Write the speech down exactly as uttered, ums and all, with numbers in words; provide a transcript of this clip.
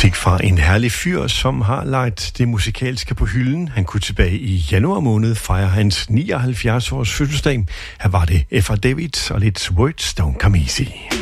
Musik fra en herlig fyr, som har lagt det musikalske på hylden. Han kunne tilbage i januar måned fejre hans nioghalvfjerds års fødselsdag. Her var det F R David og lidt Words Don't Come Easy.